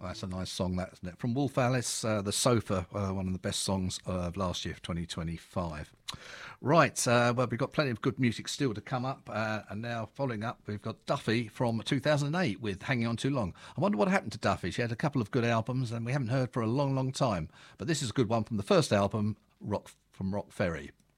that's a nice song, that, isn't it? From Wolf Alice, The Sofa, one of the best songs of last year, 2025. Right, well, we've got plenty of good music still to come up. And now, following up, we've got Duffy from 2008 with Hanging On Too Long. I wonder what happened to Duffy. She had a couple of good albums, and we haven't heard for a long, long time. But this is a good one from the first album, Rock Ferry.